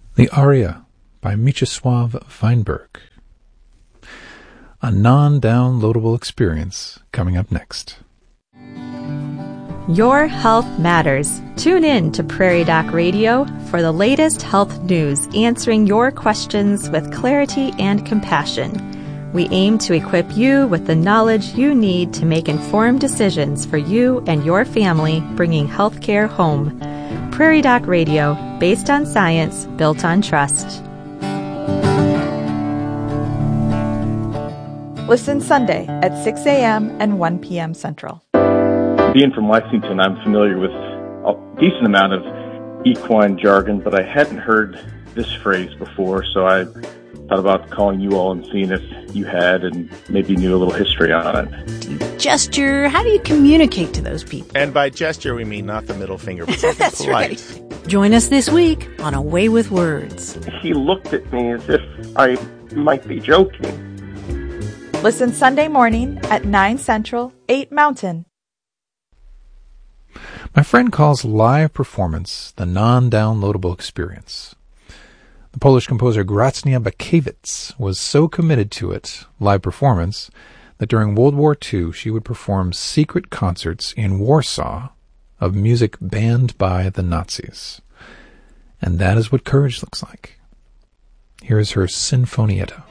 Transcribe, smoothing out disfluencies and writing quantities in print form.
The Aria by Mieczysław Weinberg. A non-downloadable experience coming up next. Your health matters. Tune in to Prairie Doc Radio for the latest health news, answering your questions with clarity and compassion. We aim to equip you with the knowledge you need to make informed decisions for you and your family, bringing healthcare home. Prairie Doc Radio, based on science, built on trust. Listen Sunday at 6 a.m. and 1 p.m. Central. Being from Lexington, I'm familiar with a decent amount of equine jargon, but I hadn't heard this phrase before, so I thought about calling you all and seeing if you had and maybe knew a little history on it. Do you gesture? How do you communicate to those people? And by gesture, we mean not the middle finger, but something That's polite. Right. Join us this week on A Way with Words. He looked at me as if I might be joking. Listen Sunday morning at 9 Central, 8 Mountain. My friend calls live performance the non-downloadable experience. The Polish composer Grażyna Bakiewicz was so committed to it, live performance, that during World War II she would perform secret concerts in Warsaw of music banned by the Nazis. And that is what courage looks like. Here is her Sinfonietta.